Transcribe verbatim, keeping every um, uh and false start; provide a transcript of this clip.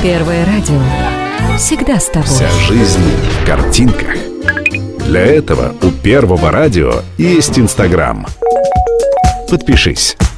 Первое радио. Всегда с тобой. Вся жизнь в картинках. Для этого у Первого радио есть Инстаграм. Подпишись.